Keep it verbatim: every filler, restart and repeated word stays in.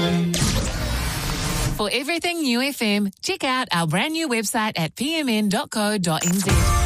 For everything New F M, check out our brand new website at p m n dot co dot n z.